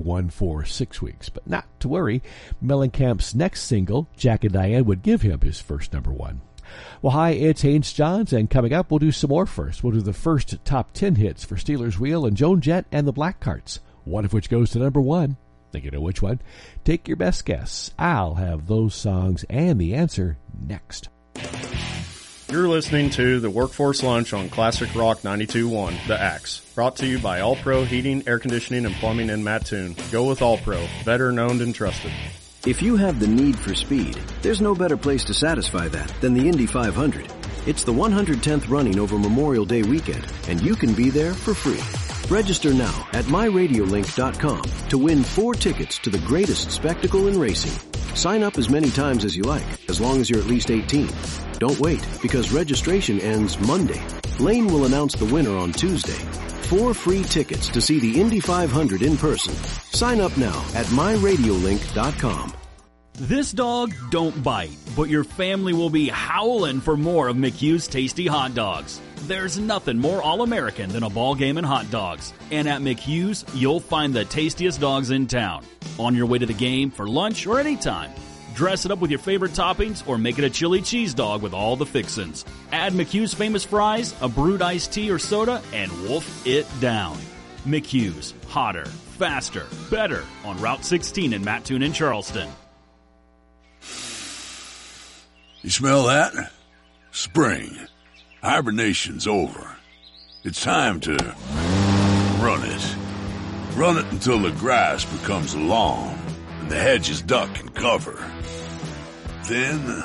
#1 for 6 weeks. But not to worry, Mellencamp's next single, Jack and Diane, would give him his first #1. Well, hi, it's Haynes Johns, and coming up, we'll do some more first. We'll do the first top 10 hits for Steelers Wheel and Joan Jett and the Blackhearts, one of which goes to #1. Think you know which one? Take your best guess. I'll have those songs and the answer next. You're listening to the Workforce Lunch on Classic Rock 92.1, The Axe. Brought to you by All Pro Heating, Air Conditioning, and Plumbing in Mattoon. Go with All Pro, veteran owned and trusted. If you have the need for speed, there's no better place to satisfy that than the Indy 500. It's the 110th running over Memorial Day weekend, and you can be there for free. Register now at myradiolink.com to win 4 tickets to the greatest spectacle in racing. Sign up as many times as you like, as long as you're at least 18. Don't wait, because registration ends Monday. Lane will announce the winner on Tuesday. 4 free tickets to see the Indy 500 in person. Sign up now at myradiolink.com. This dog don't bite, but your family will be howling for more of McHugh's tasty hot dogs. There's nothing more all-American than a ball game and hot dogs. And at McHugh's, you'll find the tastiest dogs in town. On your way to the game, for lunch, or anytime. Dress it up with your favorite toppings or make it a chili cheese dog with all the fixins'. Add McHugh's famous fries, a brewed iced tea or soda, and wolf it down. McHugh's, hotter, faster, better on Route 16 in Mattoon and Charleston. You smell that? Spring. Hibernation's over. It's time to run it. Run it until the grass becomes lawn and the hedges duck and cover. Then,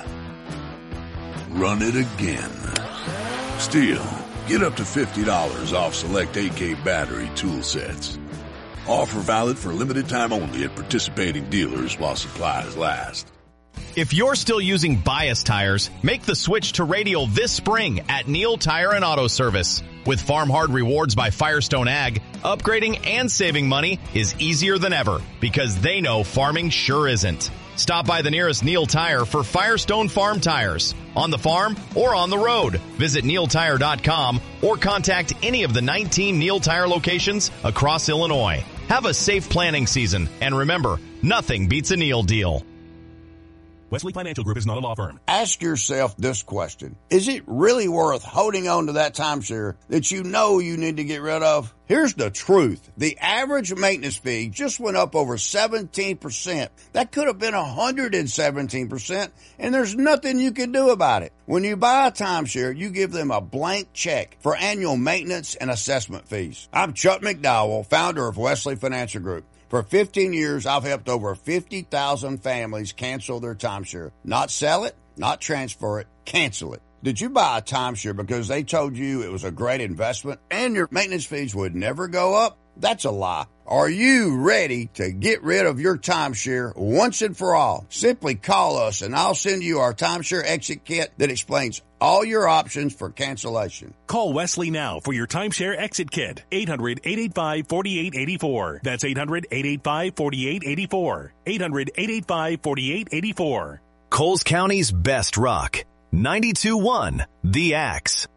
run it again. Steel, get up to $50 off select AK battery tool sets. Offer valid for limited time only at participating dealers while supplies last. If you're still using bias tires, make the switch to Radial this spring at Neil Tire and Auto Service. With Farm Hard Rewards by Firestone Ag, upgrading and saving money is easier than ever because they know farming sure isn't. Stop by the nearest Neil Tire for Firestone Farm Tires. On the farm or on the road. Visit neiltire.com or contact any of the 19 Neil Tire locations across Illinois. Have a safe planning season, and remember, nothing beats a Neil deal. Wesley Financial Group is not a law firm. Ask yourself this question. Is it really worth holding on to that timeshare that you know you need to get rid of? Here's the truth. The average maintenance fee just went up over 17%. That could have been 117%, and there's nothing you can do about it. When you buy a timeshare, you give them a blank check for annual maintenance and assessment fees. I'm Chuck McDowell, founder of Wesley Financial Group. For 15 years, I've helped over 50,000 families cancel their timeshare. Not sell it, not transfer it, cancel it. Did you buy a timeshare because they told you it was a great investment and your maintenance fees would never go up? That's a lie. Are you ready to get rid of your timeshare once and for all? Simply call us and I'll send you our timeshare exit kit that explains all your options for cancellation. Call Wesley now for your timeshare exit kit. 800-885-4884. That's 800-885-4884. 800-885-4884. Coles County's best rock. 92.1 The Axe.